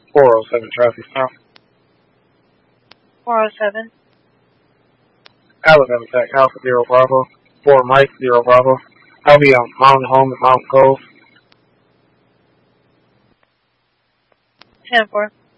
407 traffic stop. 407. Alabama Tech, Alpha 0 Bravo. 4 Mike 0 Bravo. I'll be on Mountain Home at Mountain Cove. 10-4.